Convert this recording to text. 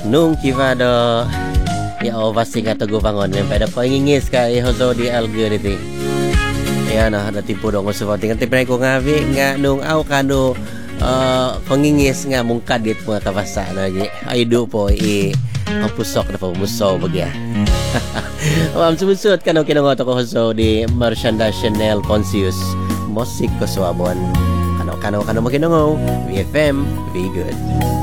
nung kivado ya ovasi kata gue bangun yang pada pengingis ka ihozo di alge niti ya nah ada tipu dong seperti kan tipe ko ngawi nga nung au kanu pengingis nga mungkadit mga kabasa lagi aido po mapusok na po muso bagya sumusud kanu kinangoto ko hozo di Marshanda Chanel Pontius Musik ko suabon kano makinango VFM be good.